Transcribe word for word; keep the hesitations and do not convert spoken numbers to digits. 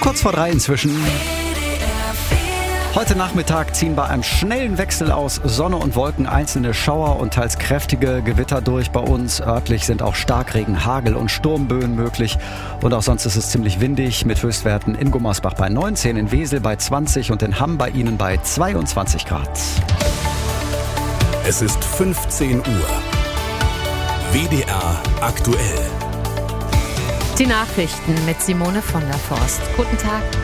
Kurz vor drei inzwischen. Heute Nachmittag ziehen bei einem schnellen Wechsel aus Sonne und Wolken einzelne Schauer und teils kräftige Gewitter durch bei uns. Örtlich sind auch Starkregen, Hagel und Sturmböen möglich. Und auch sonst ist es ziemlich windig mit Höchstwerten in Gummersbach bei neunzehn, in Wesel bei zwanzig und in Hamm bei Ihnen bei zweiundzwanzig Grad. Es ist fünfzehn Uhr. W D R aktuell. Die Nachrichten mit Simone von der Forst. Guten Tag.